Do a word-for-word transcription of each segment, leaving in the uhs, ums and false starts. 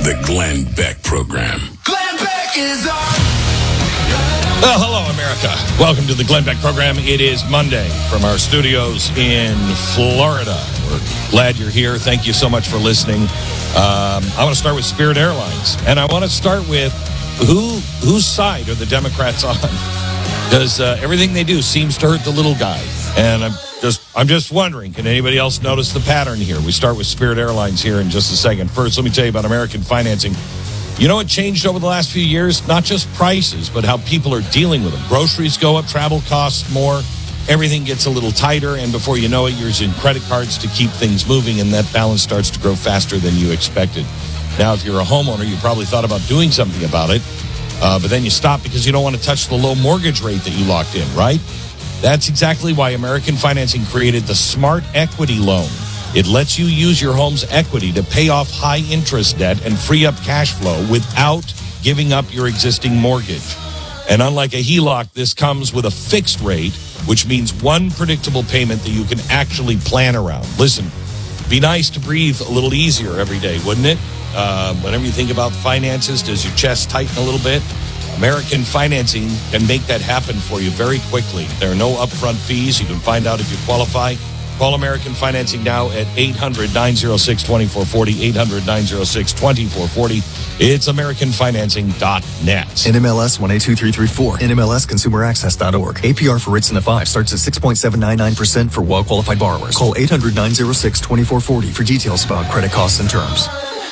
The Glenn Beck Program. Glenn Beck is on. Well, hello, America. Welcome to the Glenn Beck Program. It is Monday from our studios in Florida. We're glad you're here. Thank you so much for listening. Um, I want to start with Spirit Airlines, and I want to start with who whose side are the Democrats on? Because uh, everything they do seems to hurt the little guy, and I'm just I'm just wondering, can anybody else notice the pattern here? We start with Spirit Airlines here in just a second. First, let me tell you about American Financing. You know what changed over the last few years? Not just prices, but how people are dealing with them. Groceries go up, travel costs more, everything gets a little tighter, and before you know it, you're using credit cards to keep things moving, and that balance starts to grow faster than you expected. Now, if you're a homeowner, you probably thought about doing something about it, uh, but then you stop because you don't want to touch the low mortgage rate that you locked in, right? That's exactly why American Financing created the Smart Equity Loan. It lets you use your home's equity to pay off high-interest debt and free up cash flow without giving up your existing mortgage. And unlike a H E L O C, this comes with a fixed rate, which means one predictable payment that you can actually plan around. Listen, be nice to breathe a little easier every day, wouldn't it? Uh, whenever you think about finances, does your chest tighten a little bit? American Financing can make that happen for you very quickly. There are no upfront fees. You can find out if you qualify. Call American Financing now at eight hundred, nine oh six, two four four oh, eight hundred, nine oh six, two four four oh. It's american financing dot net. N M L S one eight two three three four. N M L S consumer access dot org. A P R for rates in the five starts at six point seven nine nine percent for well-qualified borrowers. Call eight hundred, nine oh six, two four four oh for details about credit costs and terms.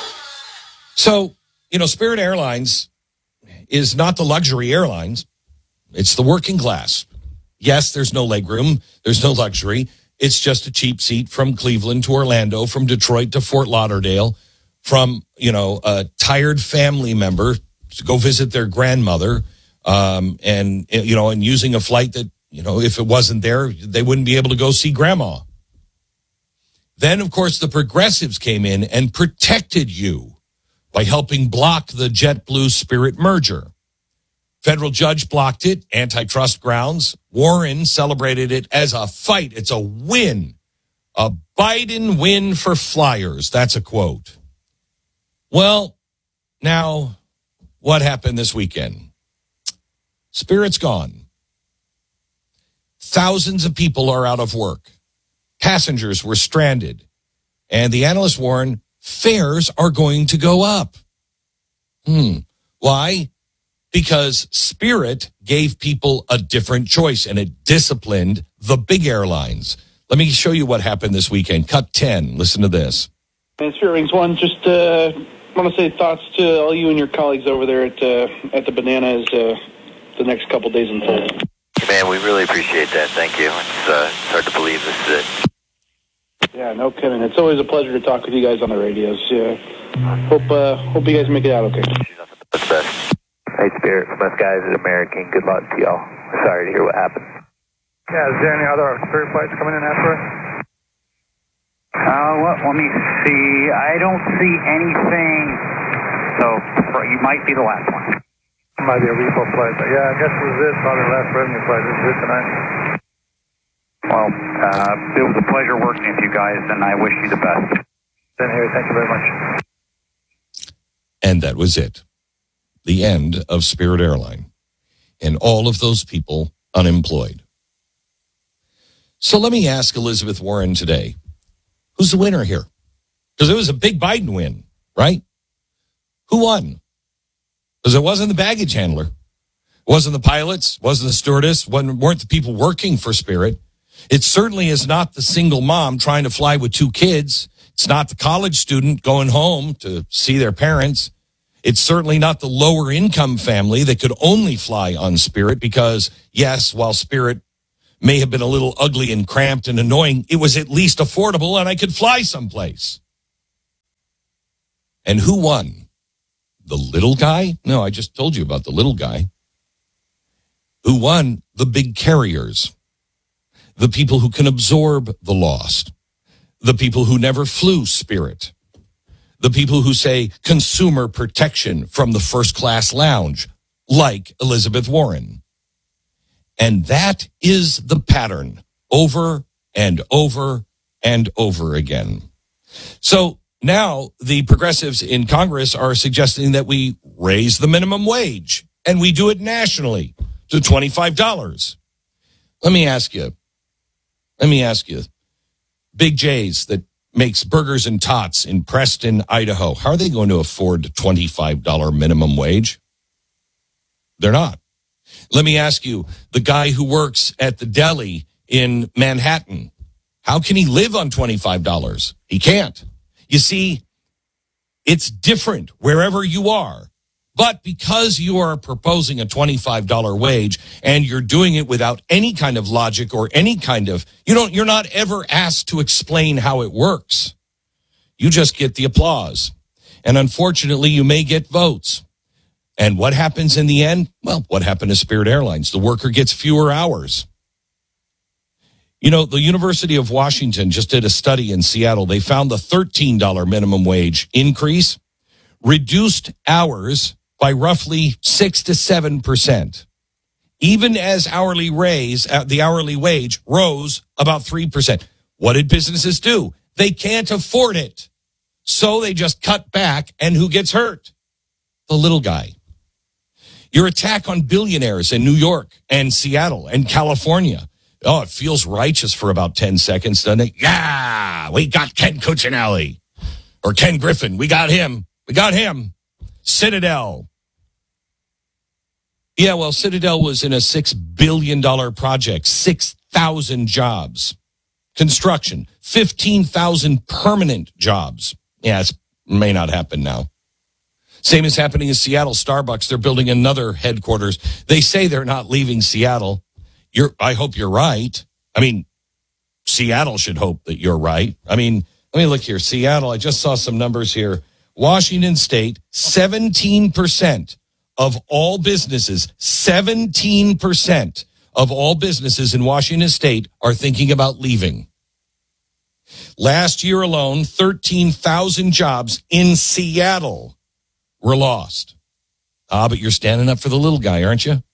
So, you know, Spirit Airlines is not the luxury airlines. It's the working class. Yes, there's no legroom. There's no luxury. It's just a cheap seat from Cleveland to Orlando, from Detroit to Fort Lauderdale, from, you know, a tired family member to go visit their grandmother, um, and, you know, and using a flight that, you know, if it wasn't there, they wouldn't be able to go see grandma. Then, of course, the progressives came in and protected you by helping block the JetBlue Spirit merger. Federal judge blocked it, antitrust grounds. Warren celebrated it as a fight. It's a win. A Biden win for flyers. That's a quote. Well, now, what happened this weekend? Spirit's gone. Thousands of people are out of work. Passengers were stranded. And the analysts warn fares are going to go up. Hmm. Why? Because Spirit gave people a different choice, and it disciplined the big airlines. Let me show you what happened this weekend. Cut ten. Listen to this. And Spirit Rings One, just uh, want to say thoughts to all you and your colleagues over there at uh, at the Banana as uh, the next couple days unfold. Man, we really appreciate that. Thank you. It's, uh, it's hard to believe this is it. Yeah, no kidding. It's always a pleasure to talk with you guys on the radios. Yeah. Hope uh, hope you guys make it out okay. That's best. Hey, Spirit, from us guys at American, good luck to y'all. Sorry to hear what happened. Yeah, is there any other Spirit flights coming in after us? Uh, what, let me see. I don't see anything, so you might be the last one. Might be a repo flight, but yeah, I guess this is it. Probably the last revenue flight. This is it tonight. Well, uh, it was a pleasure working with you guys, and I wish you the best. Then here, thank you very much. And that was it. The end of Spirit Airline, and all of those people unemployed. So let me ask Elizabeth Warren today, who's the winner here? Because it was a big Biden win, right? Who won? Because it wasn't the baggage handler. It wasn't the pilots, wasn't the stewardess, wasn't, weren't the people working for Spirit. It certainly is not the single mom trying to fly with two kids. It's not the college student going home to see their parents. It's certainly not the lower income family that could only fly on Spirit because, yes, while Spirit may have been a little ugly and cramped and annoying, it was at least affordable and I could fly someplace. And who won? The little guy? No, I just told you about the little guy. Who won? The big carriers. The people who can absorb the loss. The people who never flew Spirit. The people who say consumer protection from the first class lounge, like Elizabeth Warren. And that is the pattern over and over and over again. So now the progressives in Congress are suggesting that we raise the minimum wage, and we do it nationally to twenty-five dollars. Let me ask you, let me ask you, Big J's that makes burgers and tots in Preston, Idaho, how are they going to afford twenty-five dollars minimum wage? They're not. Let me ask you, the guy who works at the deli in Manhattan, how can he live on twenty-five dollars? He can't. You see, it's different wherever you are. But because you are proposing a twenty-five dollars wage and you're doing it without any kind of logic or any kind of, you don't, you're not ever asked to explain how it works. You just get the applause. And unfortunately, you may get votes. And what happens in the end? Well, what happened to Spirit Airlines? The worker gets fewer hours. You know, the University of Washington just did a study in Seattle. They found the thirteen dollars minimum wage increase reduced hours by roughly six to seven percent. Even as hourly raise, uh, the hourly wage rose about three percent. What did businesses do? They can't afford it. So they just cut back, and who gets hurt? The little guy. Your attack on billionaires in New York and Seattle and California. Oh, it feels righteous for about ten seconds, doesn't it? Yeah, we got Ken Cuccinelli. Or Ken Griffin. We got him. We got him. Citadel. Yeah, well, Citadel was in a six billion dollars project, six thousand jobs. Construction, fifteen thousand permanent jobs. Yeah, it may not happen now. Same is happening in Seattle. Starbucks, they're building another headquarters. They say they're not leaving Seattle. You're, I hope you're right. I mean, Seattle should hope that you're right. I mean, let me look here. Seattle, I just saw some numbers here. Washington State, seventeen percent of all businesses, seventeen percent of all businesses in Washington State are thinking about leaving. Last year alone, thirteen thousand jobs in Seattle were lost. Ah, but you're standing up for the little guy, aren't you?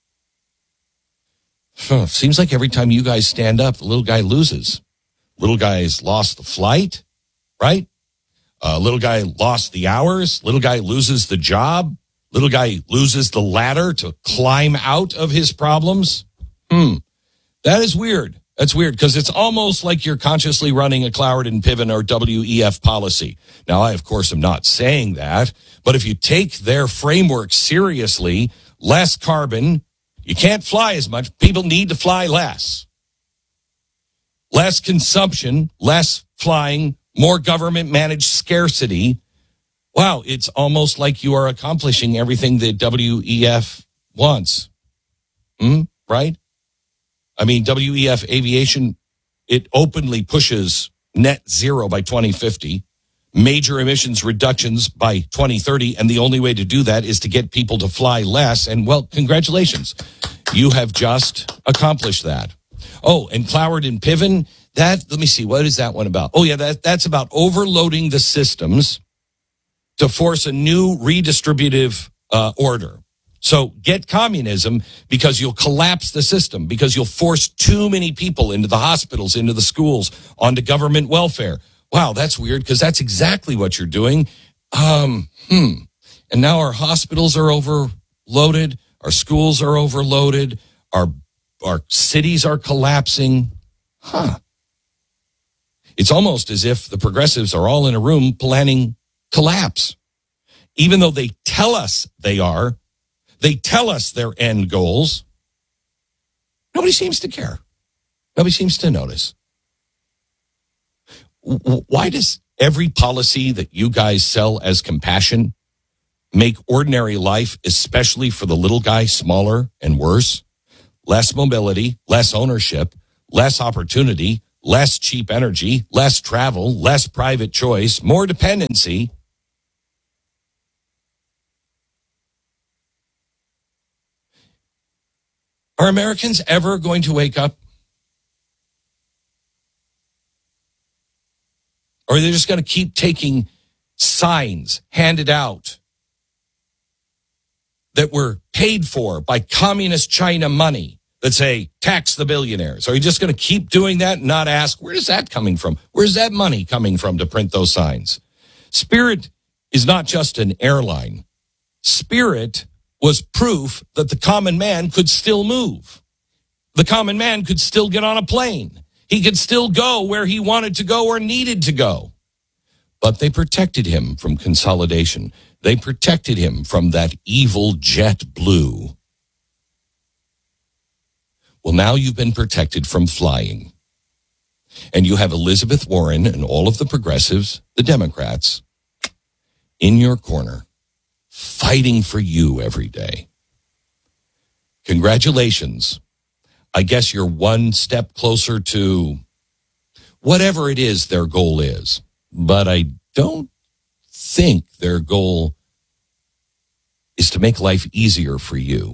Huh, seems like every time you guys stand up, the little guy loses. Little guy's lost the flight, right? Uh, little guy lost the hours. Little guy loses the job. Little guy loses the ladder to climb out of his problems. Hmm. That is weird. That's weird because it's almost like you're consciously running a Cloward and Piven or W E F policy. Now, I, of course, am not saying that, but if you take their framework seriously, less carbon, you can't fly as much. People need to fly less. Less consumption, less flying, more government-managed scarcity. Wow, it's almost like you are accomplishing everything that W E F wants. Hmm? Right? I mean, W E F Aviation, it openly pushes net zero by twenty fifty, major emissions reductions by twenty thirty, and the only way to do that is to get people to fly less. And, well, congratulations. You have just accomplished that. Oh, and Cloward and Piven, that, let me see, what is that one about? Oh, yeah, that that's about overloading the systems to force a new redistributive uh, order. So get communism because you'll collapse the system, because you'll force too many people into the hospitals, into the schools, onto government welfare. Wow, that's weird because that's exactly what you're doing. Um, hmm. And now our hospitals are overloaded. Our schools are overloaded. Our, our cities are collapsing. Huh. It's almost as if the progressives are all in a room planning collapse. Even though they tell us they are, they tell us their end goals. Nobody seems to care. Nobody seems to notice. Why does every policy that you guys sell as compassion make ordinary life, especially for the little guy, smaller and worse? Less mobility, less ownership, less opportunity, less cheap energy, less travel, less private choice, more dependency. Are Americans ever going to wake up? Or are they just going to keep taking signs handed out that were paid for by communist China money that say, tax the billionaires? Are you just going to keep doing that and not ask, where is that coming from? Where's that money coming from to print those signs? Spirit is not just an airline. Spirit was proof that the common man could still move. The common man could still get on a plane. He could still go where he wanted to go or needed to go. But they protected him from consolidation. They protected him from that evil JetBlue. Well, now you've been protected from flying. And you have Elizabeth Warren and all of the progressives, the Democrats, in your corner, fighting for you every day. Congratulations. I guess you're one step closer to whatever it is their goal is. But I don't think their goal is to make life easier for you.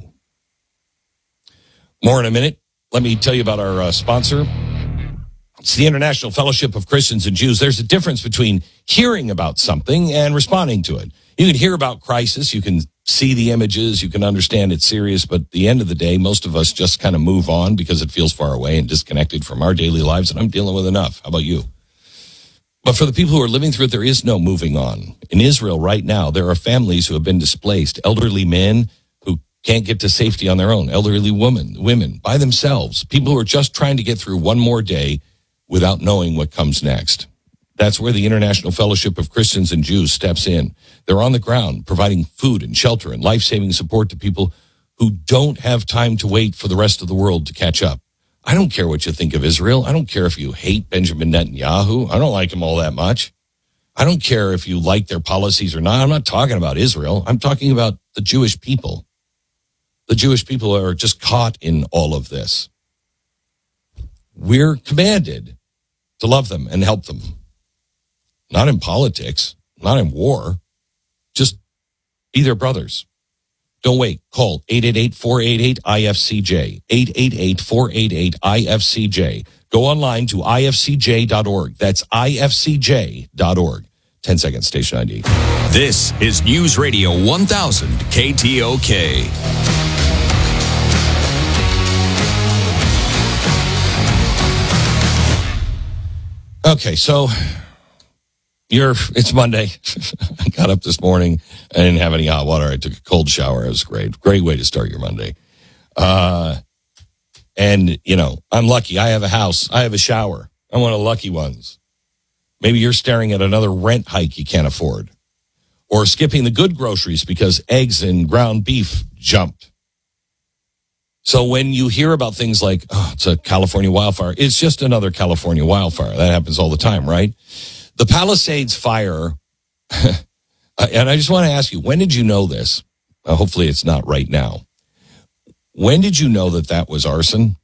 More in a minute. Let me tell you about our uh, sponsor. It's the International Fellowship of Christians and Jews. There's a difference between hearing about something and responding to it. You can hear about crisis. You can see the images. You can understand it's serious. But at the end of the day, most of us just kind of move on because it feels far away and disconnected from our daily lives. And I'm dealing with enough. How about you? But for the people who are living through it, there is no moving on. In Israel right now, there are families who have been displaced, elderly men who can't get to safety on their own, elderly women, women by themselves, people who are just trying to get through one more day without knowing what comes next. That's where the International Fellowship of Christians and Jews steps in. They're on the ground providing food and shelter and life-saving support to people who don't have time to wait for the rest of the world to catch up. I don't care what you think of Israel. I don't care if you hate Benjamin Netanyahu. I don't like him all that much. I don't care if you like their policies or not. I'm not talking about Israel. I'm talking about the Jewish people. The Jewish people are just caught in all of this. We're commanded to love them and help them. Not in politics, not in war. Just be their brothers. Don't wait. Call eight eight eight, four eight eight, I F C J. eight eight eight, four eight eight, I F C J. Go online to I F C J dot org. That's I F C J dot org. ten seconds, station I D. This is News Radio one thousand K T O K. Okay, so you're it's Monday. I got up this morning. I didn't have any hot water. I took a cold shower. It was great. Great way to start your Monday. Uh, and, you know, I'm lucky. I have a house. I have a shower. I'm one of the lucky ones. Maybe you're staring at another rent hike you can't afford. Or skipping the good groceries because eggs and ground beef jumped. So when you hear about things like, oh, it's a California wildfire, it's just another California wildfire. That happens all the time, right? The Palisades fire, and I just want to ask you, when did you know this? Uh, hopefully it's not right now. When did you know that that was arson?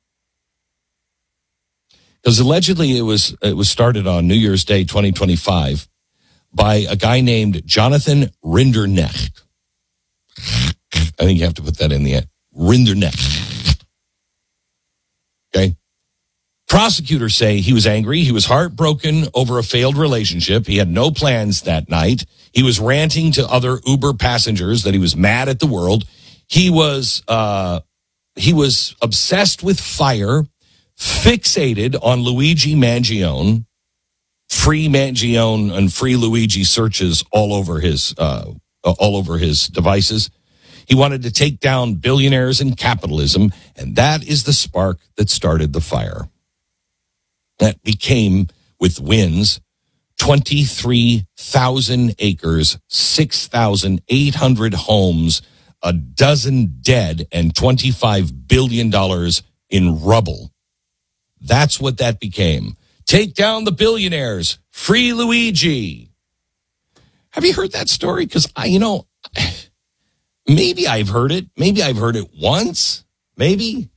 Because allegedly it was it was started on New Year's Day, twenty twenty-five, by a guy named Jonathan Rinderknecht. I think you have to put that in the end. Rinderknecht. Okay. Prosecutors say he was angry. He was heartbroken over a failed relationship. He had no plans that night. He was ranting to other Uber passengers that he was mad at the world. He was uh, he was obsessed with fire, fixated on Luigi Mangione, free Mangione and free Luigi searches all over his uh, all over his devices. He wanted to take down billionaires and capitalism, and that is the spark that started the fire. That became, with winds, twenty-three thousand acres, six thousand eight hundred homes, a dozen dead, and twenty-five billion dollars in rubble. That's what that became. Take down the billionaires. Free Luigi. Have you heard that story? Because, I, you know, maybe I've heard it. Maybe I've heard it once. Maybe.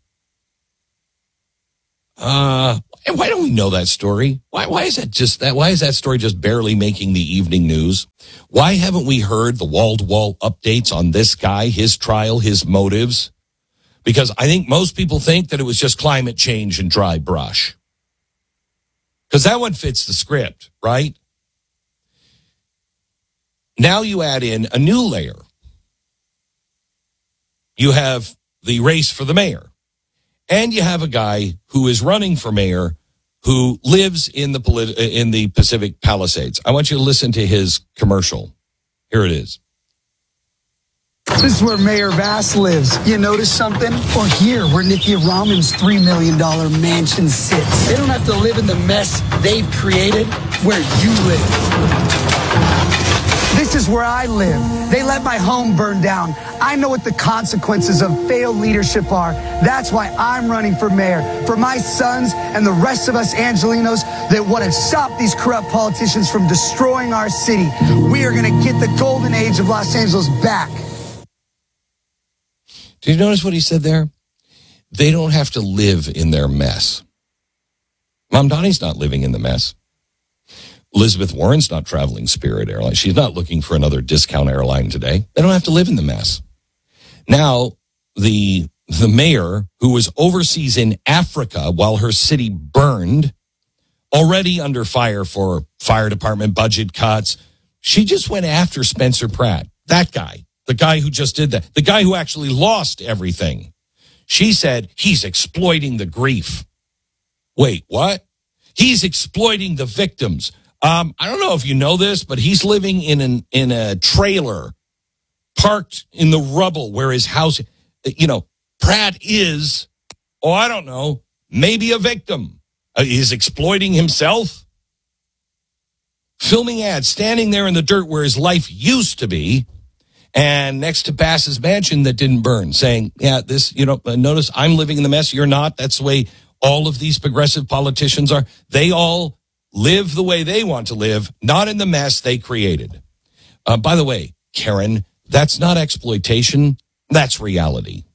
Uh, why don't we know that story? Why, why is that just that? Why is that story just barely making the evening news? Why haven't we heard the wall-to-wall updates on this guy, his trial, his motives? Because I think most people think that it was just climate change and dry brush. Because that one fits the script, right? Now you add in a new layer. You have the race for the mayor. And you have a guy who is running for mayor who lives in the polit- in the Pacific Palisades. I want you to listen to his commercial. Here it is. This is where Mayor Vass lives. You notice something? Or here, where Nikki Raman's three million dollars mansion sits. They don't have to live in the mess they've created where you live. This is where I live. They let my home burn down. I know what the consequences of failed leadership are. That's why I'm running for mayor. For my sons and the rest of us Angelinos that want to stop these corrupt politicians from destroying our city. We are going to get the golden age of Los Angeles back. Did you notice what he said there? They don't have to live in their mess. Mom Donnie's not living in the mess. Elizabeth Warren's not traveling Spirit Airlines. She's not looking for another discount airline today. They don't have to live in the mess. Now, the the mayor, who was overseas in Africa while her city burned, already under fire for fire department budget cuts, she just went after Spencer Pratt, that guy, the guy who just did that, the guy who actually lost everything. She said he's exploiting the grief. Wait, what? He's exploiting the victims. Um, I don't know if you know this, but he's living in an in a trailer parked in the rubble where his house, you know, Pratt is, oh, I don't know, maybe a victim. Uh, he's exploiting himself. Filming ads, standing there in the dirt where his life used to be, and next to Bass's mansion that didn't burn, saying, yeah, this, you know, notice I'm living in the mess, you're not. That's the way all of these progressive politicians are. They all live the way they want to live, not in the mess they created. Uh, by the way, Karen, that's not exploitation. That's reality.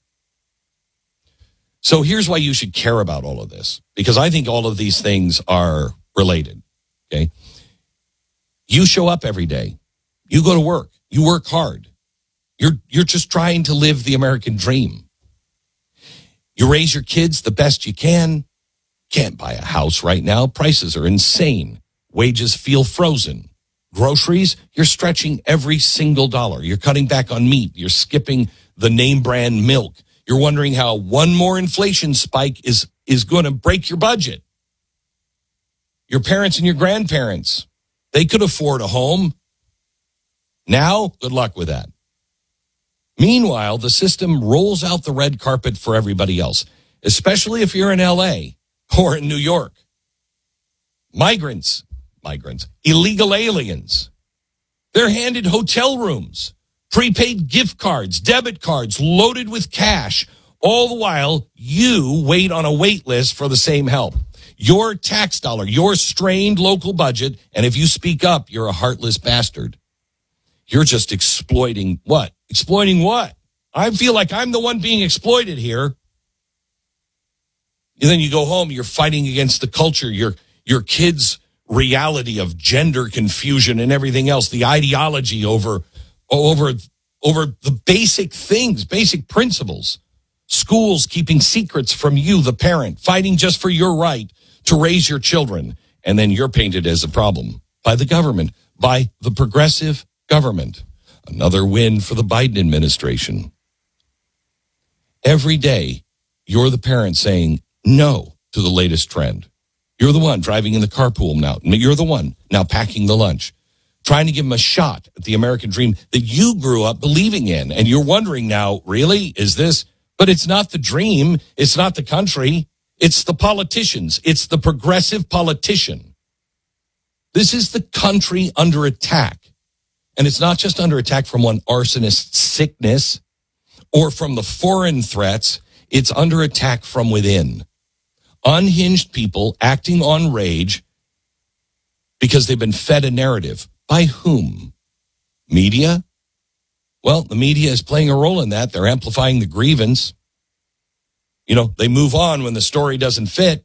So here's why you should care about all of this, because I think all of these things are related. Okay. You show up every day. You go to work. You work hard. You're, you're just trying to live the American dream. You raise your kids the best you can. Can't buy a house right now. Prices are insane. Wages feel frozen. Groceries, you're stretching every single dollar. You're cutting back on meat. You're skipping the name brand milk. You're wondering how one more inflation spike is, is going to break your budget. Your parents and your grandparents, they could afford a home. Now, good luck with that. Meanwhile, the system rolls out the red carpet for everybody else, especially if you're in L A or in New York. Migrants, migrants, illegal aliens. They're handed hotel rooms, prepaid gift cards, debit cards loaded with cash. All the while, you wait on a wait list for the same help. Your tax dollar, your strained local budget, and if you speak up, you're a heartless bastard. You're just exploiting what? Exploiting what? I feel like I'm the one being exploited here. And then you go home, you're fighting against the culture, your your kids' reality of gender confusion and everything else, the ideology over over over the basic things, basic principles. Schools keeping secrets from you, the parent, fighting just for your right to raise your children. And then you're painted as a problem by the government, by the progressive government. Another win for the Biden administration. Every day, you're the parent saying no to the latest trend. You're the one driving in the carpool now. You're the one now packing the lunch, trying to give them a shot at the American dream that you grew up believing in. And you're wondering now, really, is this? But it's not the dream. It's not the country. It's the politicians. It's the progressive politician. This is the country under attack. And it's not just under attack from one arsonist sickness or from the foreign threats. It's under attack from within. Unhinged people acting on rage because they've been fed a narrative. By whom? Media? Well, the media is playing a role in that. They're amplifying the grievance. You know, they move on when the story doesn't fit.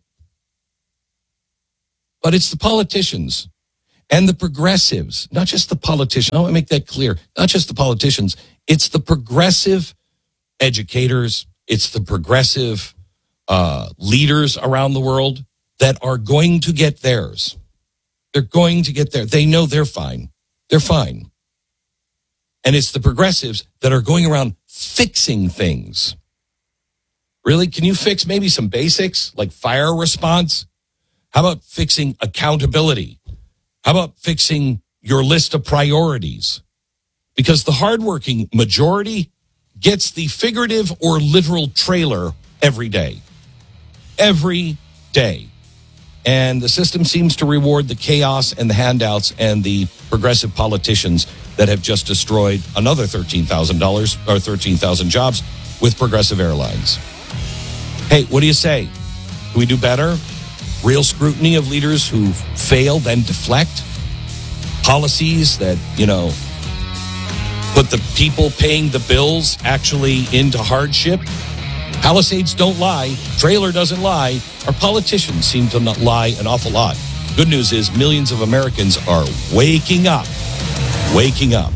But it's the politicians and the progressives, not just the politicians. I want to make that clear. Not just the politicians. It's the progressive educators. It's the progressive uh, leaders around the world that are going to get theirs. They're going to get there. They know they're fine. They're fine. And it's the progressives that are going around fixing things. Really? Can you fix maybe some basics like fire response? How about fixing accountability? How about fixing your list of priorities? Because the hardworking majority gets the figurative or literal trailer every day. Every day. And the system seems to reward the chaos and the handouts and the progressive politicians that have just destroyed another thirteen thousand dollars or thirteen thousand jobs with Progressive Airlines. Hey, what do you say? Can we do better? Real scrutiny of leaders who fail, then deflect? Policies that, you know, put the people paying the bills actually into hardship? Palisades don't lie. Trailer doesn't lie. Our politicians seem to not lie an awful lot. Good news is millions of Americans are waking up. Waking up.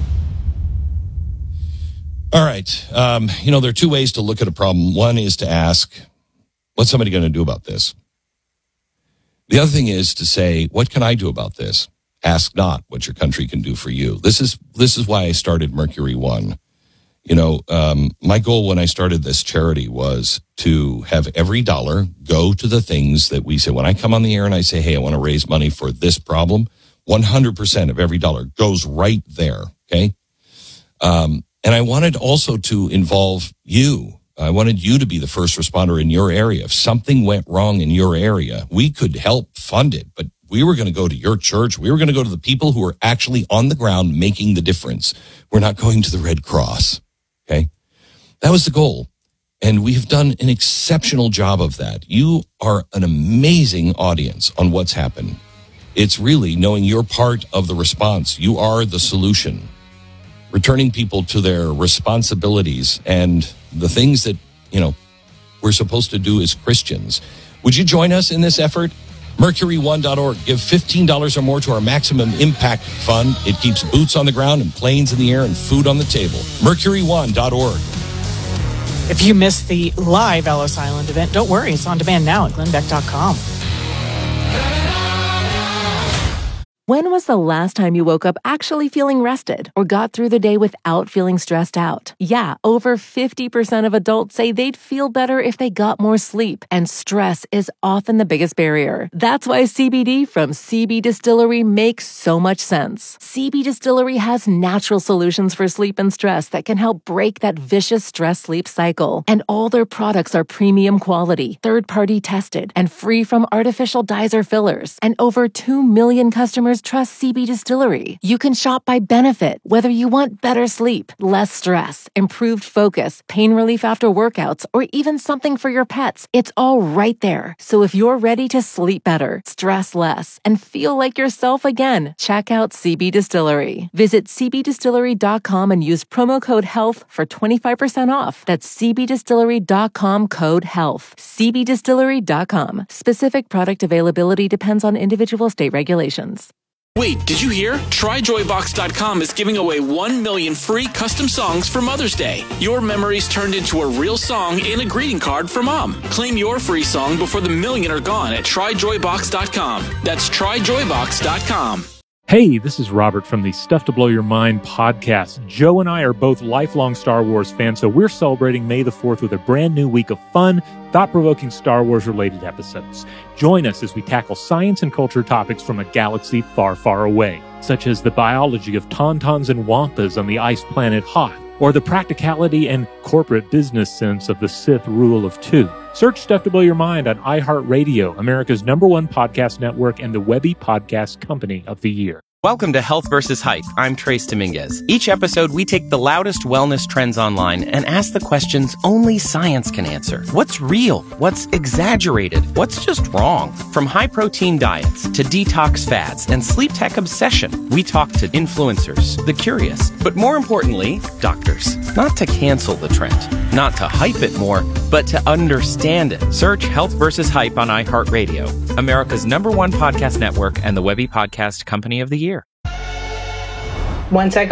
All right. Um, you know, there are two ways to look at a problem. One is to ask, what's somebody going to do about this? The other thing is to say, what can I do about this? Ask not what your country can do for you. This is this is why I started Mercury One. You know, um, my goal when I started this charity was to have every dollar go to the things that we say. When I come on the air and I say, hey, I want to raise money for this problem, one hundred percent of every dollar goes right there, okay? Um, and I wanted also to involve you. I wanted you to be the first responder in your area. If something went wrong in your area, we could help fund it, but we were going to go to your church. We were going to go to the people who are actually on the ground making the difference. We're not going to the Red Cross, okay? That was the goal, and we have done an exceptional job of that. You are an amazing audience on what's happened. It's really knowing you're part of the response. You are the solution. Returning people to their responsibilities and the things that, you know, we're supposed to do as Christians. Would you join us in this effort? Mercury one dot org. Give fifteen dollars or more to our Maximum Impact Fund. It keeps boots on the ground and planes in the air and food on the table. Mercury one dot org. If you missed the live Ellis Island event, don't worry. It's on demand now at glenn beck dot com. When was the last time you woke up actually feeling rested or got through the day without feeling stressed out? Yeah, over fifty percent of adults say they'd feel better if they got more sleep, and stress is often the biggest barrier. That's why C B D from C B Distillery makes so much sense. C B Distillery has natural solutions for sleep and stress that can help break that vicious stress-sleep cycle. And all their products are premium quality, third-party tested, and free from artificial dyes or fillers. And over two million customers trust C B Distillery. You can shop by benefit, whether you want better sleep, less stress, improved focus, pain relief after workouts, or even something for your pets. It's all right there. So if you're ready to sleep better, stress less, and feel like yourself again, check out C B Distillery. Visit c b distillery dot com and use promo code HEALTH for twenty-five percent off. That's c b distillery dot com code HEALTH. c b distillery dot com. Specific product availability depends on individual state regulations. Wait, did you hear? try joy box dot com is giving away one million free custom songs for Mother's Day. Your memories turned into a real song and a greeting card for Mom. Claim your free song before the million are gone at try joy box dot com. That's try joy box dot com. Hey, this is Robert from the Stuff to Blow Your Mind podcast. Joe and I are both lifelong Star Wars fans, so we're celebrating May the fourth with a brand new week of fun, thought-provoking Star Wars-related episodes. Join us as we tackle science and culture topics from a galaxy far, far away, such as the biology of tauntauns and wampas on the ice planet Hoth, or the practicality and corporate business sense of the Sith rule of two. Search Stuff to Blow Your Mind on iHeartRadio, America's number one podcast network and the Webby Podcast Company of the Year. Welcome to Health versus Hype. I'm Trace Dominguez. Each episode, we take the loudest wellness trends online and ask the questions only science can answer. What's real? What's exaggerated? What's just wrong? From high-protein diets to detox fads and sleep tech obsession, we talk to influencers, the curious, but more importantly, doctors. Not to cancel the trend, not to hype it more, but to understand it. Search Health versus Hype on iHeartRadio, America's number one podcast network and the Webby Podcast Company of the Year. Once I got